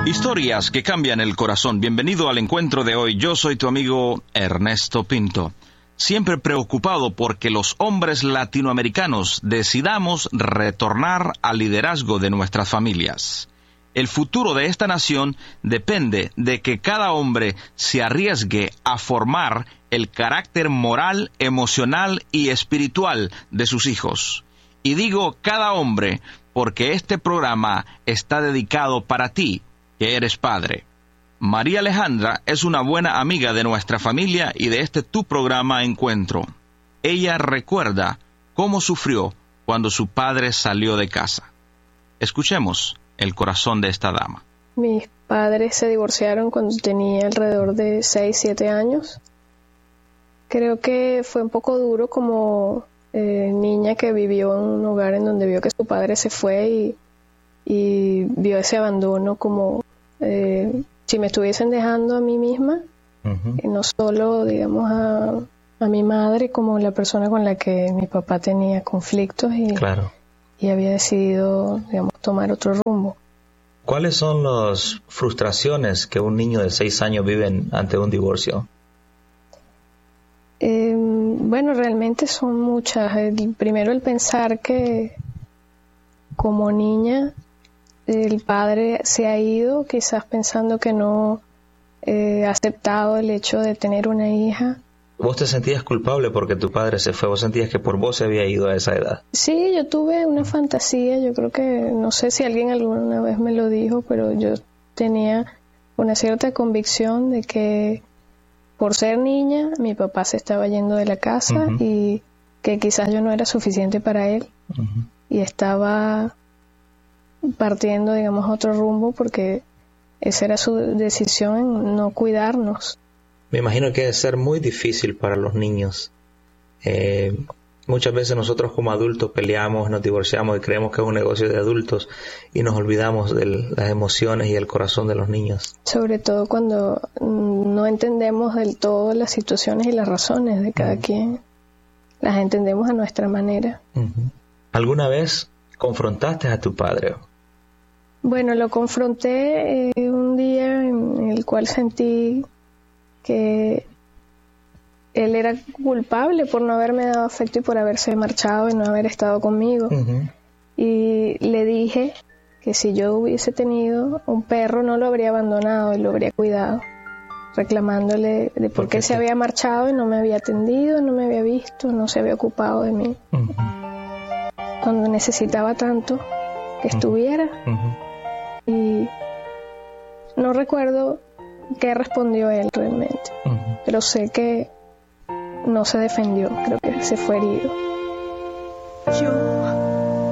Historias que cambian el corazón. Bienvenido al encuentro de hoy. Yo soy tu amigo Ernesto Pinto. Siempre preocupado porque los hombres latinoamericanos decidamos retornar al liderazgo de nuestras familias. El futuro de esta nación depende de que cada hombre se arriesgue a formar el carácter moral, emocional y espiritual de sus hijos. Y digo cada hombre porque este programa está dedicado para ti, que eres padre. María Alejandra es una buena amiga de nuestra familia y de este tu programa Encuentro. Ella recuerda cómo sufrió cuando su padre salió de casa. Escuchemos el corazón de esta dama. Mis padres se divorciaron cuando tenía alrededor de 6, 7 años. Creo que fue un poco duro como niña que vivió en un hogar en donde vio que su padre se fue y vio ese abandono como si me estuviesen dejando a mí misma, no solo, digamos, a mi madre como la persona con la que mi papá tenía conflictos y había decidido, digamos, tomar otro rumbo. ¿Cuáles son las frustraciones que un niño de 6 años vive ante un divorcio? Bueno, realmente son muchas. Primero, el pensar que como niña el padre se ha ido, quizás pensando que no ha aceptado el hecho de tener una hija. ¿Vos te sentías culpable porque tu padre se fue? ¿Vos sentías que por vos se había ido a esa edad? Sí, yo tuve una fantasía. Yo creo que, no sé si alguien alguna vez me lo dijo, pero yo tenía una cierta convicción de que por ser niña mi papá se estaba yendo de la casa y que quizás yo no era suficiente para él y estaba partiendo, digamos, otro rumbo porque esa era su decisión en no cuidarnos. Me imagino que debe ser muy difícil para los niños. Muchas veces nosotros como adultos peleamos, nos divorciamos y creemos que es un negocio de adultos y nos olvidamos de las emociones y el corazón de los niños. Sobre todo cuando no entendemos del todo las situaciones y las razones de cada quien. Las entendemos a nuestra manera. ¿Alguna vez confrontaste a tu padre? Bueno, lo confronté un día en el cual sentí que él era culpable por no haberme dado afecto y por haberse marchado y no haber estado conmigo. Y le dije que si yo hubiese tenido un perro no lo habría abandonado y lo habría cuidado, reclamándole de por qué se había marchado y no me había atendido, no me había visto, no se había ocupado de mí. Cuando necesitaba tanto que estuviera. Y no recuerdo qué respondió él realmente, pero sé que no se defendió, creo que se fue herido. Yo